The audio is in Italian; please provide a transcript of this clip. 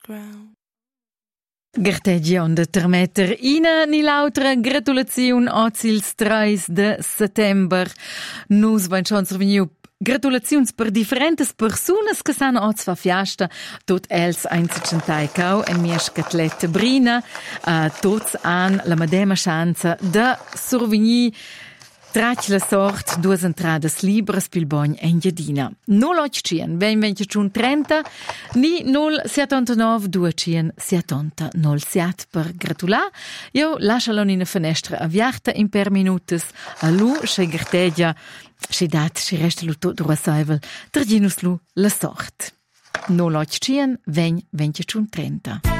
ground. Gartegion de termetter ina ni l'autra gratulaziun oz 3 de settember. Nus vain schon surveniu gratulaziuns per differentes persunas che san oz fa fiasta, tot els einzigentai cau en miesch catlette brina, tots han la medema chance de surveni Trac la sort, duas entradas libres pil bogn en Giadina. 0 25 30 ni 079 270 07 per gratular. Io lascialo in una finestra aviarta in per minutos a lu che gertegia che dat che resta lu tot ruasaivel terginus lu la sort. 0 25 30